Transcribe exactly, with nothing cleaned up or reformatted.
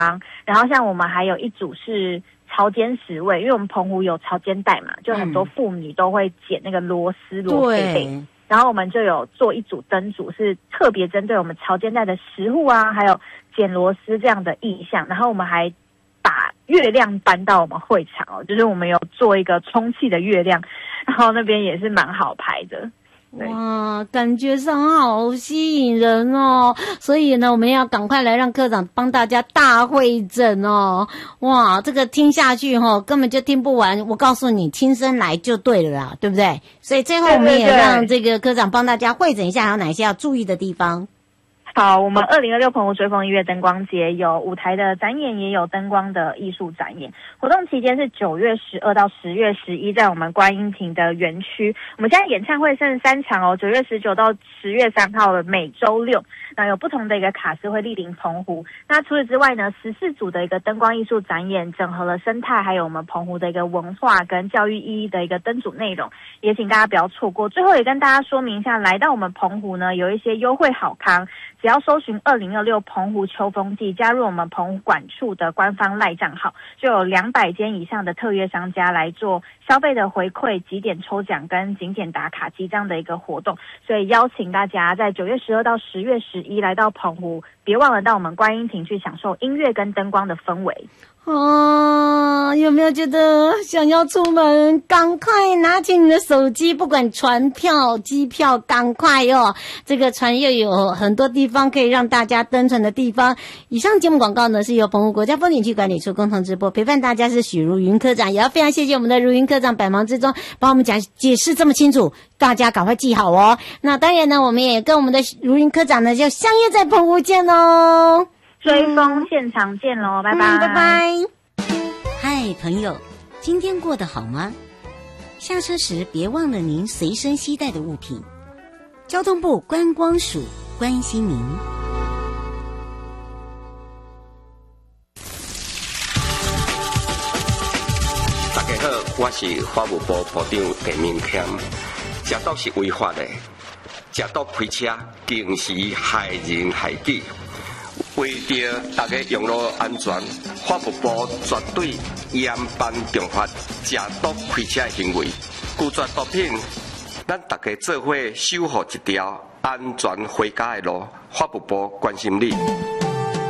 然后像我们还有一组是潮肩十位，因为我们澎湖有潮肩带嘛，就很多妇女都会剪那个螺丝螺贝贝，然后我们就有做一组灯组，是特别针对我们潮肩带的石户啊，还有剪螺丝这样的意象，然后我们还把月亮搬到我们会场哦，就是我们有做一个充气的月亮，然后那边也是蛮好拍的。 哇，感觉上好吸引人哦！所以呢，我们要赶快来让科长帮大家大会诊哦！哇，这个听下去哈、哦，根本就听不完。我告诉你，亲身来就对了啦，对不对？所以最后我们也让这个科长帮大家会诊一下，还有哪些要注意的地方。 好，我们二零二六澎湖追风音乐灯光节有舞台的展演，也有灯光的艺术展演。活动期间是九月十二到十月十一，在我们观音亭的园区。我们现在演唱会剩三场哦，九月十九到十月三号的每周六，那有不同的一个卡司会莅临澎湖。那除此之外呢，十四组的一个灯光艺术展演，整合了生态还有我们澎湖的一个文化跟教育意义的一个灯组内容，也请大家不要错过。最后也跟大家说明一下，来到我们澎湖呢，有一些优惠好康。只要搜寻二零二六澎湖秋风季，加入我们澎湖管处的官方赖账号，就有两百间以上的特约商家来做消费的回馈、集点抽奖跟景点打卡机这样的一个活动。所以邀请大家在九月十二到十月十一来到澎湖，别忘了到我们观音亭去享受音乐跟灯光的氛围。 哦，有没有觉得想要出门？赶快拿起你的手机，不管船票、机票，赶快哦！这个船又有很多地方可以让大家登船的地方。以上节目广告呢，是由澎湖国家风景区管理处共同直播，陪伴大家是许如云科长，也要非常谢谢我们的如云科长百忙之中帮我们讲解释这么清楚，大家赶快记好哦。那当然呢，我们也跟我们的如云科长呢，就相约在澎湖见哦。 追风现场见咯、嗯、拜拜、 嗯、拜拜。嗨，朋友，今天过得好吗？下车时别忘了您随身携带的物品。交通部观光署关心您。 大家好，我是法务部部长陈明谦。食毒是违法的，食毒开车更是害人害己。为着大家用路安全，法务部绝对严办重罚食毒开车的行为。拒绝毒品，咱大家做伙守护一条安全回家的路。法务部关心你。